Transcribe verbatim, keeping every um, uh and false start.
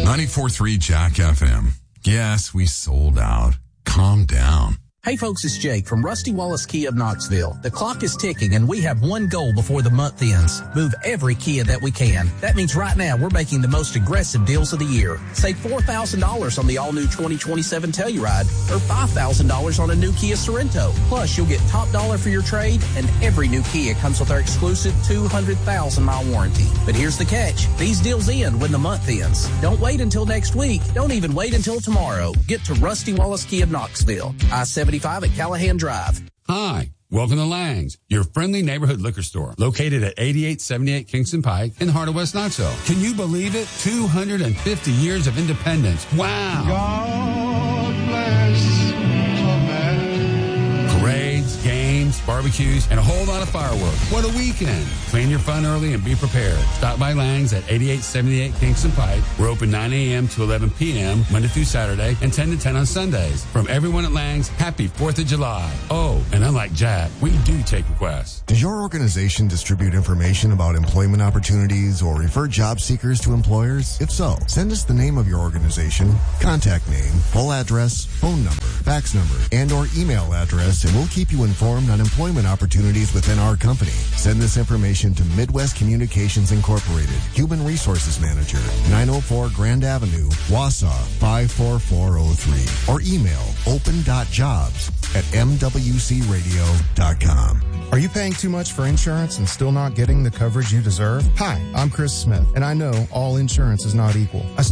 ninety-four point three Jack F M. Yes, we sold out. Calm down. Hey folks, it's Jake from Rusty Wallace Kia of Knoxville. The clock is ticking and we have one goal before the month ends. Move every Kia that we can. That means right now we're making the most aggressive deals of the year. Save four thousand dollars on the all-new twenty twenty-seven Telluride or five thousand dollars on a new Kia Sorento. Plus, you'll get top dollar for your trade, and every new Kia comes with our exclusive two hundred thousand mile warranty. But here's the catch. These deals end when the month ends. Don't wait until next week. Don't even wait until tomorrow. Get to Rusty Wallace Kia of Knoxville. I seventy-five at Callahan Drive. Hi, welcome to Lang's, your friendly neighborhood liquor store, located at eighty-eight seventy-eight Kingston Pike in the heart of West Knoxville. Can you believe it? two hundred fifty years of independence. Wow. God bless America. Parades, games, barbecues, and a whole lot of fireworks. What a weekend. Plan your fun early and be prepared. Stop by Lang's at eighty-eight seventy-eight Kingston Pike. We're open nine a.m. to eleven p.m. Monday through Saturday and ten to ten on Sundays. From everyone at Lang's, happy fourth of July. Oh, and unlike Jack, we do take requests. Does your organization distribute information about employment opportunities or refer job seekers to employers? If so, send us the name of your organization, contact name, full address, phone number, fax number, and or email address, and we'll keep you informed on employment opportunities within our company. Send this information to Midwest Communications Incorporated, Human Resources Manager, nine oh four Grand Avenue, Wausau, five four four oh three, or email open dot jobs at m w c radio dot com. Are you paying too much for insurance and still not getting the coverage you deserve? Hi, I'm Chris Smith, and I know all insurance is not equal. I